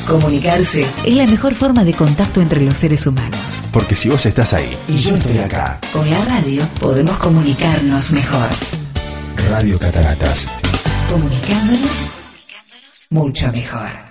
Comunicarse es la mejor forma de contacto entre los seres humanos. Porque si vos estás ahí y yo estoy acá, con la radio podemos comunicarnos mejor. Radio Cataratas. Comunicándonos mucho mejor.